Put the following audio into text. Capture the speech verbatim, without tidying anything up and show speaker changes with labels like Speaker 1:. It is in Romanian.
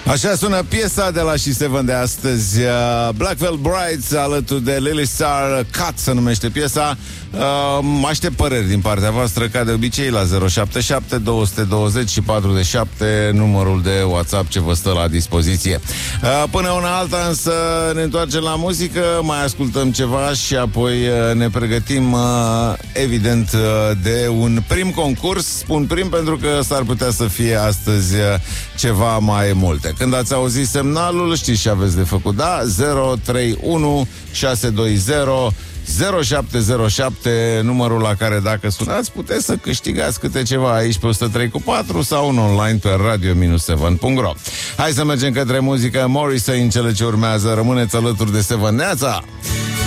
Speaker 1: Așa sună piesa de la și Seven de astăzi, uh, Black Veil Brides alături de Lily Star, Cut se numește piesa. uh, Aștept păreri din partea voastră, ca de obicei, la zero șapte șapte doi doi zero și patruzeci și șapte, numărul de WhatsApp ce vă stă la dispoziție. uh, Până una alta însă ne întoarcem la muzică, mai ascultăm ceva și apoi uh, ne pregătim uh, evident uh, de un prim concurs. Spun prim pentru că s-ar putea să fie astăzi uh, ceva mai multe. Când ați auzit semnalul, știți ce aveți de făcut, da? zero trei unu șase doi zero zero șapte zero șapte, numărul la care dacă sunați puteți să câștigați câte ceva aici pe o sută trei cu patru sau în online pe radio seven punct ro. Hai să mergem către muzică. Morrissey în cele ce urmează. Rămâneți alături de Seven. Neața!